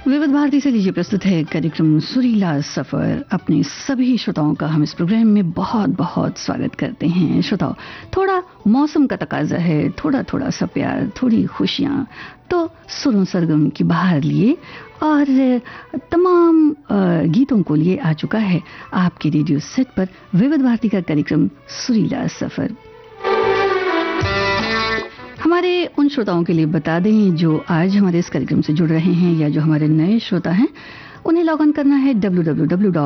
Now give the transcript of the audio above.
विविध भारती से लीजिए प्रस्तुत है कार्यक्रम सुरीला सफर। अपने सभी श्रोताओं का हम इस प्रोग्राम में बहुत बहुत स्वागत करते हैं। श्रोताओं, थोड़ा मौसम का तकाजा है, थोड़ा थोड़ा सा प्यार, थोड़ी खुशियां, तो सुरों सरगम की बहार लिए और तमाम गीतों को लिए आ चुका है आपके रेडियो सेट पर विविध भारती का कार्यक्रम सुरीला सफर। हमारे उन श्रोताओं के लिए बता दें जो आज हमारे इस कार्यक्रम से जुड़ रहे हैं या जो हमारे नए श्रोता हैं, उन्हें लॉग ऑन करना है www